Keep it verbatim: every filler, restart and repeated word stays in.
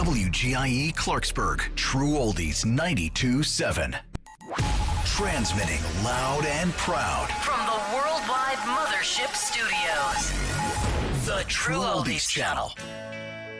W G I E Clarksburg, True Oldies ninety-two point seven. Transmitting loud and proud from the worldwide Mothership Studios. The True Oldies Channel.